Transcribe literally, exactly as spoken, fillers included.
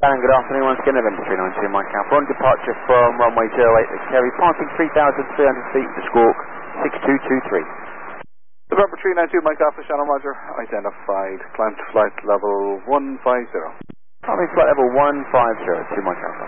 And good afternoon, once again, November three nine two, Mike Alpha. On departure from runway zero eight at Kerry, passing three thousand three hundred feet to Squawk six two two three. November three nine two, Mike Alpha, Shannon Roger, identified, climb to flight level one five zero. Climbing flight level one five zero to Mike Alpha.